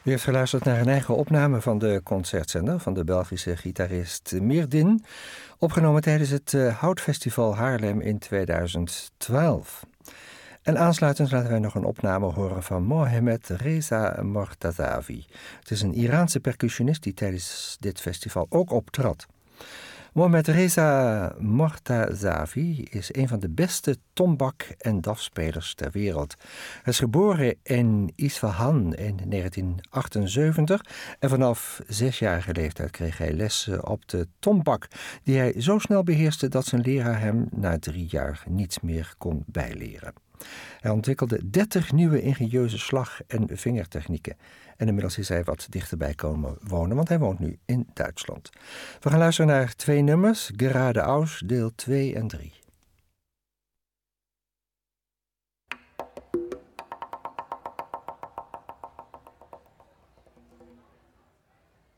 U heeft geluisterd naar een eigen opname van de concertzender van de Belgische gitarist Mirdin, opgenomen tijdens het Houtfestival Haarlem in 2012. En aansluitend laten wij nog een opname horen van Mohamed Reza Mortazavi. Het is een Iraanse percussionist die tijdens dit festival ook optrad. Mohamed Reza Mortazavi is een van de beste tombak- en dafspelers ter wereld. Hij is geboren in Isfahan in 1978 en vanaf 6-jarige leeftijd kreeg hij lessen op de tombak, die hij zo snel beheerste dat zijn leraar hem na 3 jaar niets meer kon bijleren. Hij ontwikkelde 30 nieuwe ingenieuze slag- en vingertechnieken. En inmiddels is hij wat dichterbij komen wonen, want hij woont nu in Duitsland. We gaan luisteren naar 2 nummers, Geradeaus, deel 2 en 3.